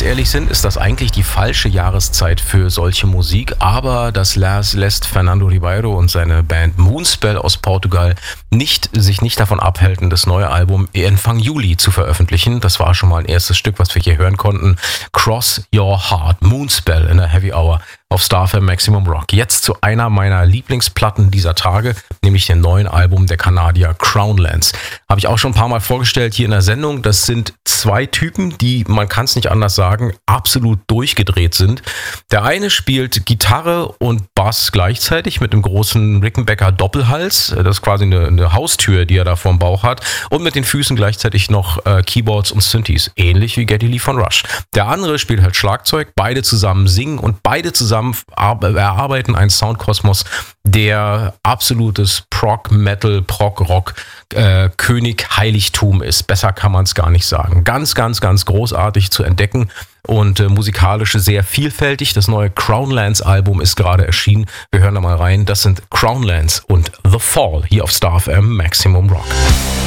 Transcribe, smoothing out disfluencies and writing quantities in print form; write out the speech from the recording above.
ehrlich sind, ist das eigentlich die falsche Jahreszeit für solche Musik, aber das lässt Fernando Ribeiro und seine Band Moonspell aus Portugal sich nicht davon abhalten, das neue Album Anfang Juli zu veröffentlichen. Das war schon mal ein erstes Stück, was wir hier hören konnten. Cross Your Heart, Moonspell in der Heavy Hour auf Star FM Maximum Rock. Jetzt zu einer meiner Lieblingsplatten dieser Tage, nämlich dem neuen Album der Kanadier Crownlands. Habe ich auch schon ein paar Mal vorgestellt hier in der Sendung. Das sind zwei Typen, die, man kann es nicht anders sagen, absolut durchgedreht sind. Der eine spielt Gitarre und Bass gleichzeitig mit einem großen Rickenbacker Doppelhals. Das ist quasi eine Haustür, die er da vorm Bauch hat. Und mit den Füßen gleichzeitig noch Keyboards und Synthes, ähnlich wie Geddy Lee von Rush. Der andere spielt halt Schlagzeug, beide zusammen singen und beide zusammen erarbeiten einen Soundkosmos, der absolutes Prog-Metal, Prog-Rock König Heiligtum ist. Besser kann man es gar nicht sagen. Ganz, ganz, ganz großartig zu entdecken und musikalisch sehr vielfältig. Das neue Crownlands Album ist gerade erschienen. Wir hören da mal rein. Das sind Crownlands und The Fall hier auf Star FM Maximum Rock.